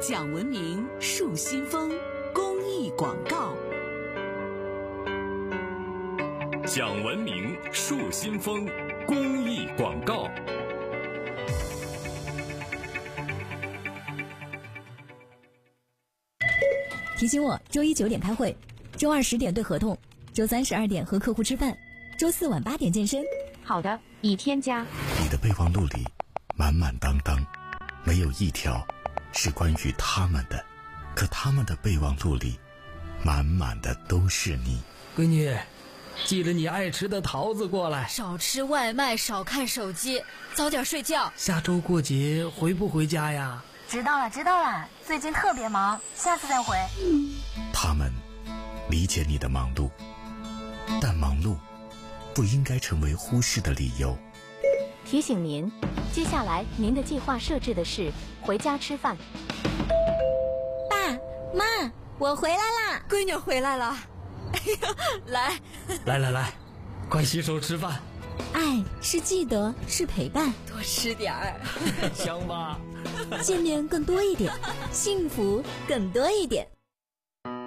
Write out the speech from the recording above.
讲文明树新风公益广告。 讲文明树新风公益广告。 提醒我周一9点开会，周二10点对合同，周三12点和客户吃饭，周四晚8点健身。 好的，已添加。 你的备忘录里满满当当，没有一条是关于他们的，可他们的备忘录里满满的都是你。 闺女，记得你爱吃的桃子过来。 少吃外卖，少看手机，早点睡觉。 下周过节回不回家呀？ 知道了，最近特别忙，下次再回。 他们理解你的忙碌，但忙碌不应该成为忽视的理由。 提醒您，接下来您的计划设置的是回家吃饭。 爸妈，我回来啦！ 闺女回来了。哎呀， 来，快洗手吃饭。 爱是记得，是陪伴， 多吃点儿。 香吧？ 见面更多一点，幸福更多一点。